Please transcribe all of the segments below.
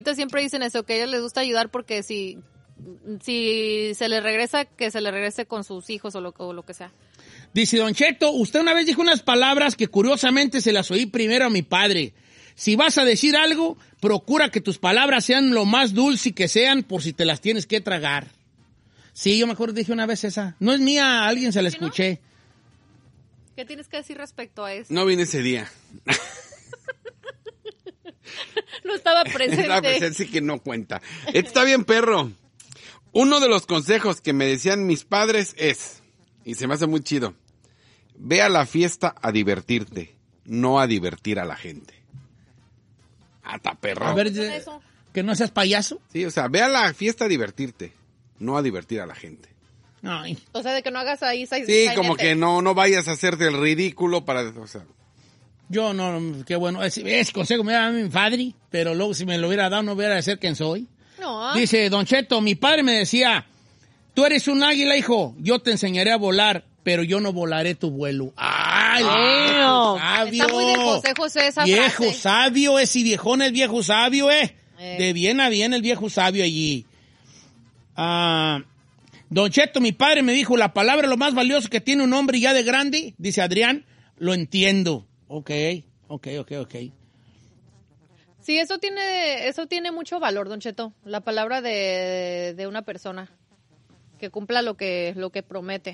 siempre dicen eso, que a ellos les gusta ayudar porque si se les regresa, que se les regrese con sus hijos o lo que sea. Dice Don Cheto, usted una vez dijo unas palabras que curiosamente se las oí primero a mi padre. Si vas a decir algo, procura que tus palabras sean lo más dulce que sean por si te las tienes que tragar. Sí, yo me acuerdo dije una vez esa. No es mía, a alguien se la escuché. ¿No? ¿Qué tienes que decir respecto a eso? No vine ese día. No estaba presente. Estaba presente, sí que no cuenta. Está bien, perro. Uno de los consejos que me decían mis padres es, y se me hace muy chido, ve a la fiesta a divertirte, no a divertir a la gente. Ata, perro. A ver, que no seas payaso. Sí, o sea, ve a la fiesta a divertirte, no a divertir a la gente. Ay. O sea, de que no hagas ahí... Sí, como que no vayas a hacerte el ridículo para... O sea. Yo no, qué bueno. Ese consejo me da mi padre, pero luego si me lo hubiera dado no hubiera de ser quien soy. No. Dice Don Cheto, mi padre me decía, tú eres un águila, hijo, yo te enseñaré a volar, pero yo no volaré tu vuelo. ¡Ay, viejo sabio! Está muy de consejos esa viejo frase. Sabio, ese viejón es viejo sabio, De bien a bien el viejo sabio allí. Don Cheto, mi padre me dijo, la palabra lo más valioso que tiene un hombre ya de grande, dice Adrián, lo entiendo. Ok. Sí, eso tiene mucho valor, Don Cheto. La palabra de una persona que cumpla lo que promete.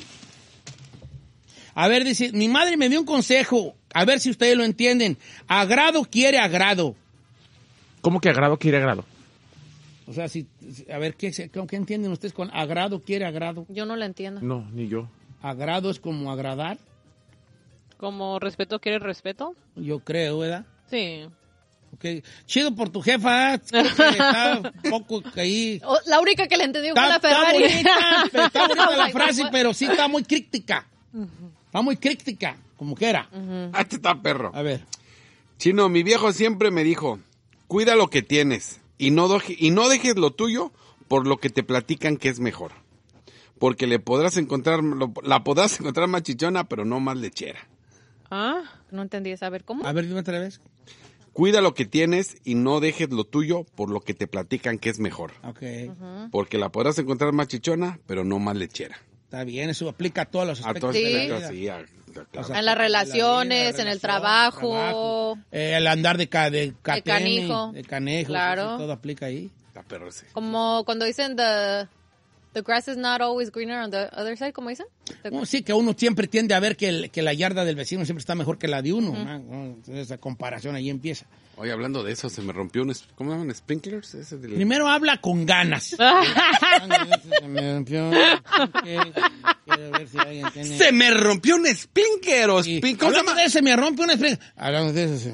A ver, dice, mi madre me dio un consejo, a ver si ustedes lo entienden. Agrado quiere agrado. ¿Cómo que agrado quiere agrado? O sea, a ver, ¿qué entienden ustedes con agrado quiere agrado? Yo no lo entiendo. No, ni yo. Agrado es como agradar. ¿Como respeto quiere respeto? Yo creo, ¿verdad? Sí. Okay. Chido por tu jefa, creo que está un poco ahí. La única que le entendió fue la Ferrari. Está bonita la frase, pero sí está muy críptica. Está muy críptica, como que era. Te está, perro. A ver. Chino, mi viejo siempre me dijo, cuida lo que tienes y no dejes lo tuyo por lo que te platican que es mejor. Porque la podrás encontrar más chichona, pero no más lechera. No entendí eso. A ver, ¿cómo? A ver, dime otra vez. Cuida lo que tienes y no dejes lo tuyo por lo que te platican que es mejor. Ok. Porque la podrás encontrar más chichona, pero no más lechera. Está bien, eso aplica a todos los aspectos Sí. de la vida. Sí, claro. En las relaciones, en el trabajo. El andar de canijo. De canejo. Claro. Sí, todo aplica ahí. Está perro ese. Como cuando dicen the grass is not always greener on the other side, ¿cómo dicen? Sí, que uno siempre tiende a ver que la yarda del vecino siempre está mejor que la de uno. ¿No? Entonces, esa comparación ahí empieza. Oye, hablando de eso, se me rompió ¿cómo se llaman? ¿Sprinklers? Primero habla con ganas. Se me rompió. Quiero ver si alguien tiene... ¡Se me rompió un sprinkler! ¿Cómo se Hablando llama? de ese, me rompe un sprinkler. Hablando de eso,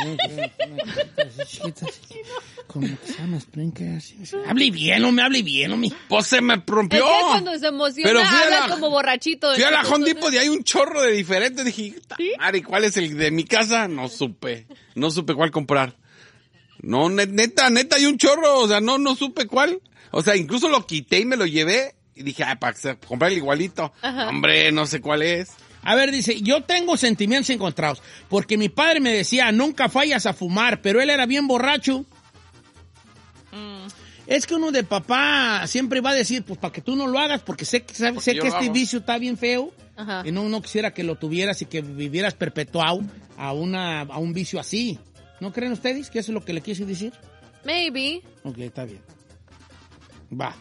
¿cómo que se llama sprinkler? Hable bien, hombre. Pues se me rompió. Es que cuando se emociona Pero fui habla como borrachito. Fui a la Home Depot y hay un chorro de diferentes. Dije, Mari, ¿cuál es el de mi casa? No supe cuál comprar. No, neta, hay un chorro. O sea, no supe cuál. O sea, incluso lo quité y me lo llevé. Y dije, para comprar el igualito. Ajá. Hombre, no sé cuál es. A ver, dice, yo tengo sentimientos encontrados. Porque mi padre me decía, nunca fallas a fumar. Pero él era bien borracho. Es que uno de papá siempre va a decir, pues para que tú no lo hagas, porque sé que este vicio está bien feo. Ajá. Y no quisiera que lo tuvieras y que vivieras perpetuado a un vicio así. ¿No creen ustedes que eso es lo que le quise decir? Maybe. Ok, está bien. Va.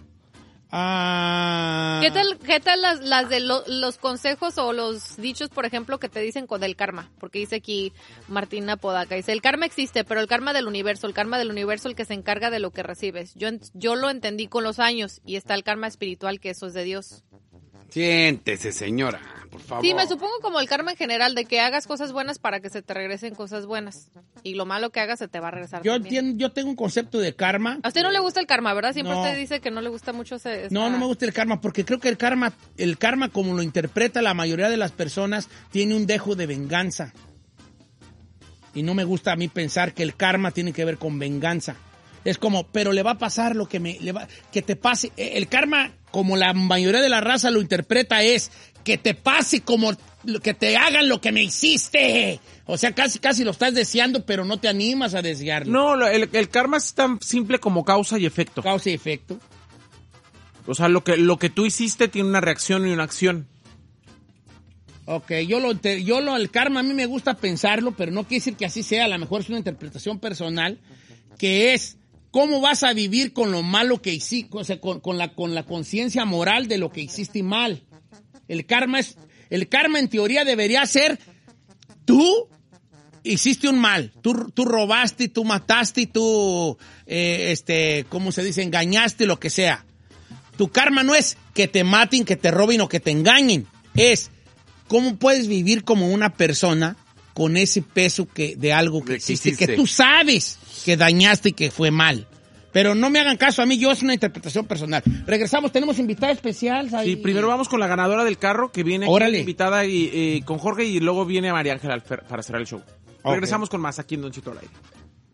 ¿Qué tal las de los consejos o los dichos, por ejemplo, que te dicen con el karma? Porque dice aquí Martina Podaca, dice, el karma existe, pero el karma del universo el que se encarga de lo que recibes. Yo lo entendí con los años y está el karma espiritual, que eso es de Dios. Siéntese, señora, por favor. Sí, me supongo como el karma en general, de que hagas cosas buenas para que se te regresen cosas buenas. Y lo malo que hagas se te va a regresar también. Yo tengo un concepto de karma. A usted no le gusta el karma, ¿verdad? Siempre No. usted dice que no le gusta mucho No me gusta el karma, porque creo que el karma como lo interpreta la mayoría de las personas, tiene un dejo de venganza. Y no me gusta a mí pensar que el karma tiene que ver con venganza. Es como, pero le va a pasar lo que que te pase. El karma, como la mayoría de la raza lo interpreta, es que te pase como que te hagan lo que me hiciste. O sea, casi lo estás deseando, pero no te animas a desearlo. No, el karma es tan simple como causa y efecto. Causa y efecto. O sea, lo que tú hiciste tiene una reacción y una acción. Ok, el karma a mí me gusta pensarlo, pero no quiere decir que así sea. A lo mejor es una interpretación personal, que es cómo vas a vivir con lo malo que hiciste, o sea, con la conciencia moral de lo que hiciste mal. El karma en teoría debería ser, tú hiciste un mal, tú robaste, tú mataste, tú, ¿cómo se dice? Engañaste, lo que sea. Tu karma no es que te maten, que te roben o que te engañen. Es cómo puedes vivir como una persona con ese peso de algo que hiciste, que tú sabes que dañaste y que fue mal. Pero no me hagan caso a mí, yo es una interpretación personal. Regresamos, tenemos invitada especial. Sí, primero vamos con la ganadora del carro, que viene aquí invitada y con Jorge, y luego viene María Ángela para cerrar el show. Okay. Regresamos con más aquí en Don Cheto al aire.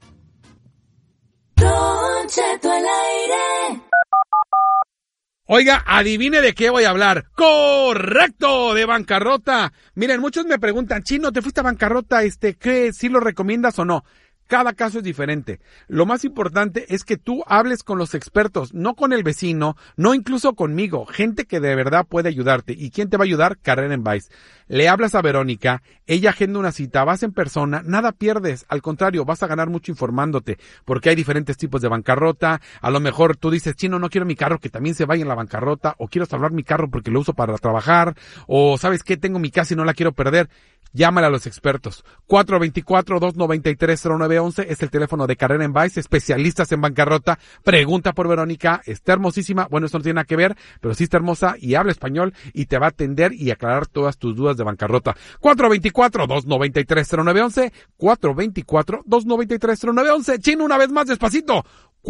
Don Cheto al aire. Oiga, adivine de qué voy a hablar. ¡Correcto! De bancarrota. Miren, muchos me preguntan, Chino, ¿te fuiste a bancarrota? ¿Qué, si lo recomiendas o no? Cada caso es diferente. Lo más importante es que tú hables con los expertos, no con el vecino, no incluso conmigo, gente que de verdad puede ayudarte. ¿Y quién te va a ayudar? Carrera en Vice. Le hablas a Verónica, ella agenda una cita, vas en persona, nada pierdes. Al contrario, vas a ganar mucho informándote, porque hay diferentes tipos de bancarrota. A lo mejor tú dices, Chino, no quiero mi carro que también se vaya en la bancarrota, o quiero salvar mi carro porque lo uso para trabajar, o ¿sabes qué? Tengo mi casa y no la quiero perder. Llámale a los expertos. 424-293-0911 es el teléfono de Carrera en Vice, especialistas en bancarrota. Pregunta por Verónica, está hermosísima. Bueno, esto no tiene nada que ver, pero sí está hermosa y habla español y te va a atender y aclarar todas tus dudas de bancarrota. 424-293-0911, 424-293-0911. Chino, una vez más, despacito.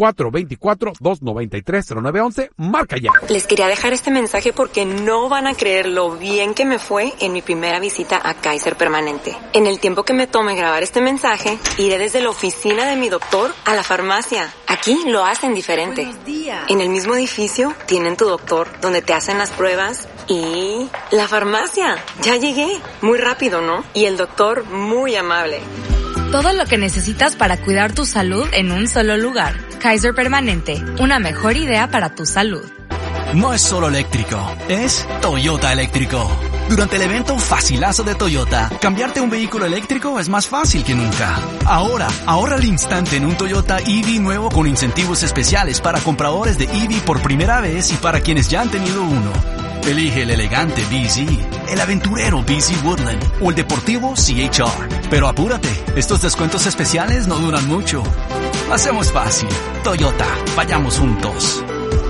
424-293-0911, marca ya. Les quería dejar este mensaje porque no van a creer lo bien que me fue en mi primera visita a Kaiser Permanente. En el tiempo que me tome grabar este mensaje, iré desde la oficina de mi doctor a la farmacia. Aquí lo hacen diferente. Buenos días. En el mismo edificio tienen tu doctor, donde te hacen las pruebas, y la farmacia. Ya llegué. Muy rápido, ¿no? Y el doctor muy amable. Todo lo que necesitas para cuidar tu salud en un solo lugar. Kaiser Permanente, una mejor idea para tu salud. No es solo eléctrico, es Toyota eléctrico. Durante el evento Facilazo de Toyota, cambiarte un vehículo eléctrico es más fácil que nunca. Ahora, ahorra al instante en un Toyota EV nuevo con incentivos especiales para compradores de EV por primera vez y para quienes ya han tenido uno. Elige el elegante BZ, el aventurero BZ Woodland o el deportivo CHR. Pero apúrate, estos descuentos especiales no duran mucho. Hacemos fácil. Toyota, vayamos juntos.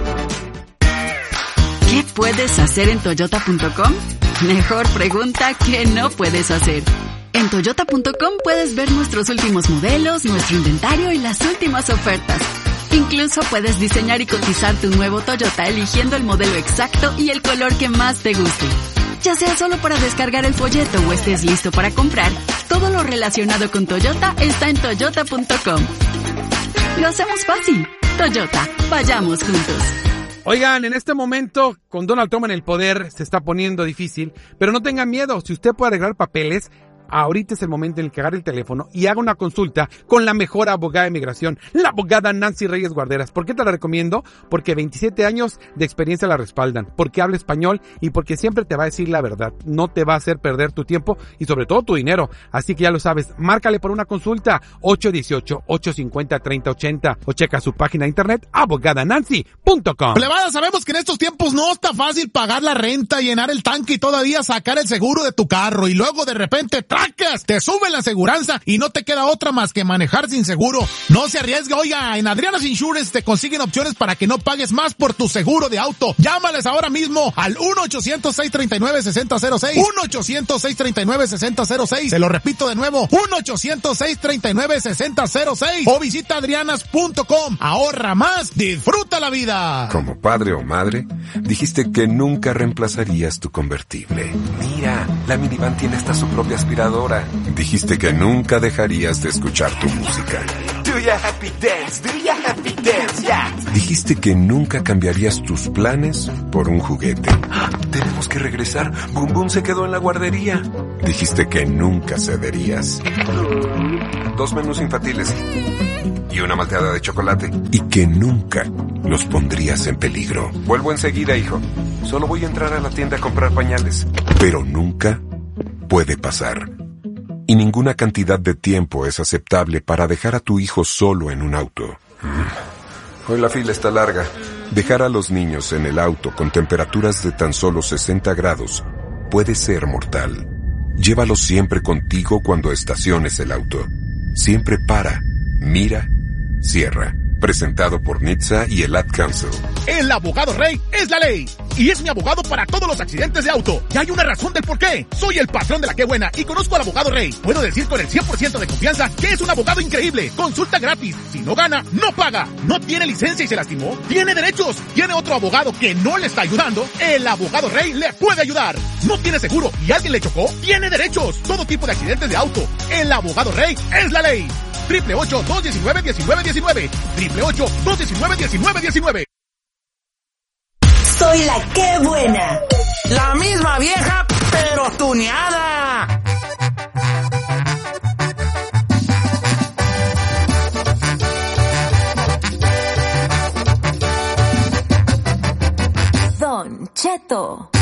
¿Qué puedes hacer en Toyota.com? Mejor pregunta que no puedes hacer. En Toyota.com puedes ver nuestros últimos modelos, nuestro inventario y las últimas ofertas. Incluso puedes diseñar y cotizar tu nuevo Toyota eligiendo el modelo exacto y el color que más te guste. Ya sea solo para descargar el folleto o estés listo para comprar, todo lo relacionado con Toyota está en Toyota.com. Lo hacemos fácil. Toyota, vayamos juntos. Oigan, en este momento, con Donald Trump en el poder, se está poniendo difícil, pero no tengan miedo, si usted puede arreglar papeles, ahorita es el momento en el que agarre el teléfono y haga una consulta con la mejor abogada de migración, la abogada Nancy Reyes Guarderas. ¿Por qué te la recomiendo? Porque 27 años de experiencia la respaldan, porque habla español y porque siempre te va a decir la verdad. No te va a hacer perder tu tiempo y sobre todo tu dinero. Así que ya lo sabes, márcale por una consulta 818-850-3080 o checa su página de internet abogadanancy.com. Plebada, sabemos que en estos tiempos no está fácil pagar la renta, llenar el tanque y todavía sacar el seguro de tu carro y luego de repente te suben la aseguranza y no te queda otra más que manejar sin seguro. No se arriesgue, oiga, en Adriana's Insurance te consiguen opciones para que no pagues más por tu seguro de auto. Llámales ahora mismo al 1-800-639-6006, 1-800-639-6006, se lo repito de nuevo, 1-800-639-6006 o visita adrianas.com. Ahorra más, disfruta la vida. Como padre o madre, dijiste que nunca reemplazarías tu convertible. Mira, la minivan tiene hasta su propia aspiradora. Dijiste que nunca dejarías de escuchar tu música. Tú Do ya happy dance, yeah. Dijiste que nunca cambiarías tus planes por un juguete. Tenemos que regresar. Boom Boom se quedó en la guardería. Dijiste que nunca cederías. 2 menús infantiles y una malteada de chocolate. Y que nunca los pondrías en peligro. Vuelvo enseguida, hijo. Solo voy a entrar a la tienda a comprar pañales. Pero nunca puede pasar. Y ninguna cantidad de tiempo es aceptable para dejar a tu hijo solo en un auto. Hoy la fila está larga. Dejar a los niños en el auto con temperaturas de tan solo 60 grados puede ser mortal. Llévalos siempre contigo cuando estaciones el auto. Siempre para, mira, cierra. Presentado por NHTSA y el Ad Council. El abogado Rey es la ley. Y es mi abogado para todos los accidentes de auto. Y hay una razón del por qué. Soy el patrón de la Qué Buena y conozco al abogado Rey. Puedo decir con el 100% de confianza que es un abogado increíble. Consulta gratis. Si no gana, no paga. No tiene licencia y se lastimó. Tiene derechos. Tiene otro abogado que no le está ayudando. El abogado Rey le puede ayudar. No tiene seguro y alguien le chocó. Tiene derechos. Todo tipo de accidentes de auto. El abogado Rey es la ley. 888-219-1919. 888-219-1919. Soy la Qué Buena. La misma vieja, pero tuneada. Don Cheto.